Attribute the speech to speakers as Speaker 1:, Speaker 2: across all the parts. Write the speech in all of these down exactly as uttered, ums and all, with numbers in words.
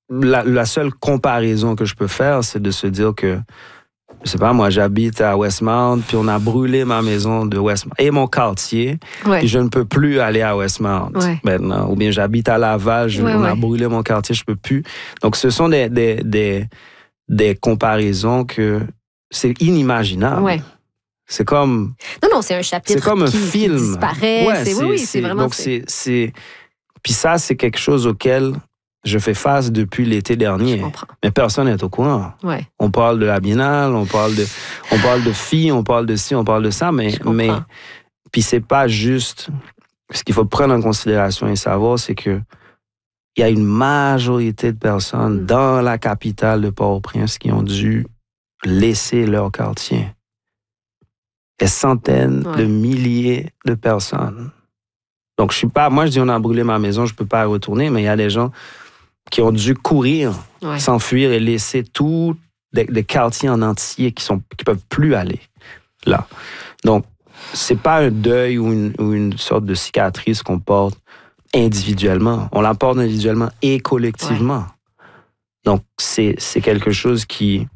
Speaker 1: la, la seule comparaison que je peux faire, c'est de se dire que, je sais pas, moi, j'habite à Westmount, puis on a brûlé ma maison de Westmount et mon quartier,
Speaker 2: ouais.
Speaker 1: puis je ne peux plus aller à Westmount
Speaker 2: ouais.
Speaker 1: maintenant. Ou bien j'habite à Laval, je,
Speaker 2: ouais,
Speaker 1: on
Speaker 2: ouais.
Speaker 1: a brûlé mon quartier, je peux plus. Donc, ce sont des, des, des, des comparaisons que c'est inimaginable.
Speaker 2: Ouais.
Speaker 1: C'est comme...
Speaker 2: Non, non, c'est un chapitre
Speaker 1: c'est comme un
Speaker 2: qui,
Speaker 1: film.
Speaker 2: qui disparaît.
Speaker 1: Ouais,
Speaker 2: c'est,
Speaker 1: c'est,
Speaker 2: oui, oui,
Speaker 1: c'est,
Speaker 2: c'est vraiment...
Speaker 1: donc, c'est, c'est... Puis ça, c'est quelque chose auquel je fais face depuis l'été dernier.
Speaker 2: Je comprends.
Speaker 1: Mais personne n'est au courant.
Speaker 2: Ouais.
Speaker 1: On parle de la biennale, on parle de, on parle de filles, on parle de ci, on parle de ça, mais, mais puis c'est pas juste. Ce qu'il faut prendre en considération et savoir, c'est que il y a une majorité de personnes mm. dans la capitale de Port-au-Prince qui ont dû laisser leur quartier. Des centaines ouais. de milliers de personnes. Donc, je suis pas... Moi, je dis, on a brûlé ma maison, je peux pas y retourner, mais il y a des gens qui ont dû courir, ouais. s'enfuir et laisser tous des, des quartiers en entier qui sont qui peuvent plus aller là. Donc, c'est pas un deuil ou une, ou une sorte de cicatrice qu'on porte individuellement. On la porte individuellement et collectivement. Ouais. Donc, c'est, c'est quelque chose qui...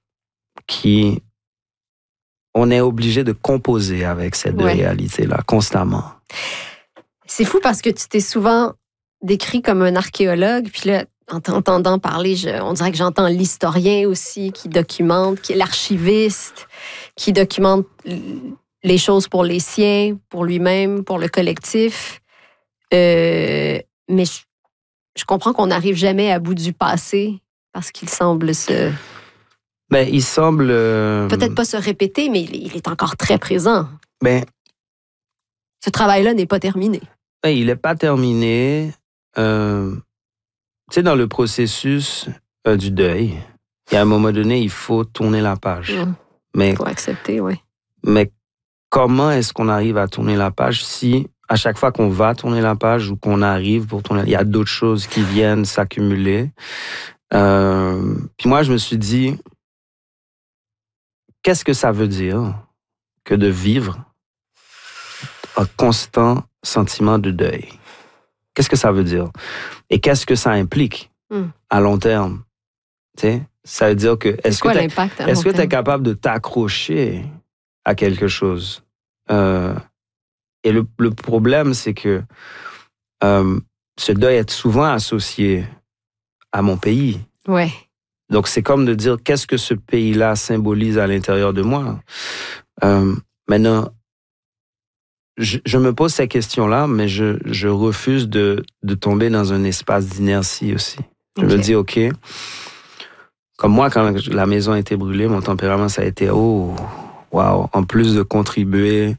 Speaker 1: qui on est obligé de composer avec cette ouais. réalité-là, constamment.
Speaker 2: C'est fou parce que tu t'es souvent décrit comme un archéologue, puis là, en t'entendant parler, je, on dirait que j'entends l'historien aussi qui documente, qui est l'archiviste, qui documente les choses pour les siens, pour lui-même, pour le collectif. Euh, mais je, je comprends qu'on n'arrive jamais à bout du passé parce qu'il semble se...
Speaker 1: Ben, il semble... Euh...
Speaker 2: Peut-être pas se répéter, mais il est, il est encore très présent.
Speaker 1: Ben...
Speaker 2: Ce travail-là n'est pas terminé.
Speaker 1: Ben, il n'est pas terminé. Euh... Tu sais, dans le processus euh, du deuil, il y a un moment donné, il faut tourner la page.
Speaker 2: Mmh.
Speaker 1: Mais,
Speaker 2: il faut accepter, oui.
Speaker 1: Mais comment est-ce qu'on arrive à tourner la page si, à chaque fois qu'on va tourner la page ou qu'on arrive pour tourner, il y a d'autres choses qui viennent s'accumuler. Euh... Puis moi, je me suis dit, qu'est-ce que ça veut dire que de vivre un constant sentiment de deuil? Qu'est-ce que ça veut dire? Et qu'est-ce que ça implique mm. à long terme? Tu sais, ça veut dire que est-ce
Speaker 2: C'est quoi
Speaker 1: que
Speaker 2: l'impact à long
Speaker 1: est-ce que tu es
Speaker 2: terme?
Speaker 1: capable de t'accrocher à quelque chose? Euh, et le, le problème, c'est que euh, ce deuil est souvent associé à mon pays.
Speaker 2: Ouais.
Speaker 1: Donc, c'est comme de dire qu'est-ce que ce pays-là symbolise à l'intérieur de moi. Euh, maintenant, je, je me pose ces questions-là, mais je, je refuse de, de tomber dans un espace d'inertie aussi. Je okay. me dis, OK, comme moi, quand la maison a été brûlée, mon tempérament, ça a été, oh, wow, en plus de contribuer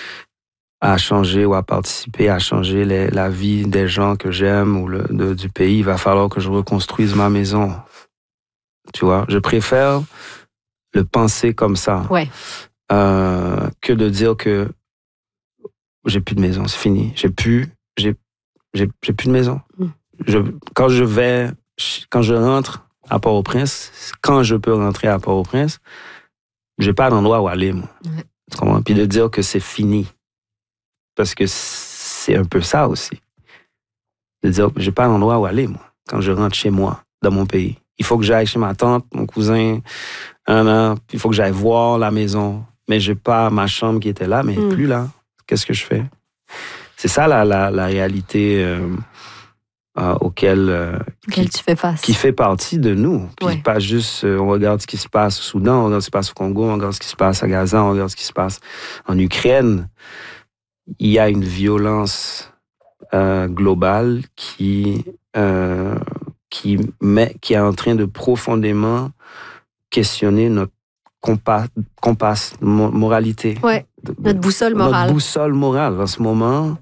Speaker 1: à changer ou à participer à changer les, la vie des gens que j'aime ou le, de, du pays, il va falloir que je reconstruise ma maison. Tu vois, je préfère le penser comme ça
Speaker 2: ouais.
Speaker 1: euh, que de dire que j'ai plus de maison, c'est fini. J'ai plus, j'ai, j'ai, j'ai plus de maison. Mm. Je, quand je vais, quand je rentre à Port-au-Prince, quand je peux rentrer à Port-au-Prince, j'ai pas d'endroit où aller, moi. Ouais. Tu comprends? Puis de dire que c'est fini. Parce que c'est un peu ça aussi. De dire, j'ai pas d'endroit où aller, moi, quand je rentre chez moi, dans mon pays. Il faut que j'aille chez ma tante, mon cousin, un an, il faut que j'aille voir la maison. Mais j'ai pas ma chambre qui était là, mais elle n'est mm. plus là. Qu'est-ce que je fais? C'est ça la, la, la réalité euh, euh, auquel, euh,
Speaker 2: qui, tu fais face.
Speaker 1: Qui fait partie de nous. Puis
Speaker 2: ouais.
Speaker 1: pas juste, euh, on regarde ce qui se passe au Soudan, on regarde ce qui se passe au Congo, on regarde ce qui se passe à Gaza, on regarde ce qui se passe en Ukraine. Il y a une violence euh, globale qui, euh, qui, met, qui est en train de profondément questionner notre compas, compas moralité.
Speaker 2: Ouais. Notre boussole morale.
Speaker 1: Notre boussole morale, en ce moment,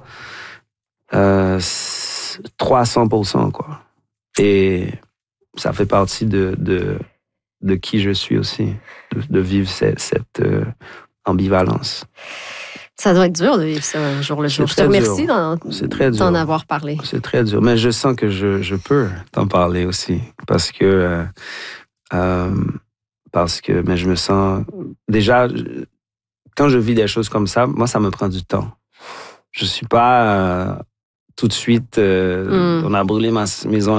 Speaker 1: euh, trois cents pour cent, quoi. Et ça fait partie de, de, de qui je suis aussi, de, de vivre cette, cette euh, ambivalence.
Speaker 2: Ça doit être dur de vivre ça un jour le jour. Je te remercie d'en, d'en avoir parlé.
Speaker 1: C'est très dur, mais je sens que je, je peux t'en parler aussi, parce que... Euh, euh, parce que mais je me sens... Déjà... Quand je vis des choses comme ça, moi, ça me prend du temps. Je suis pas euh, tout de suite... Euh, mm. On a brûlé ma maison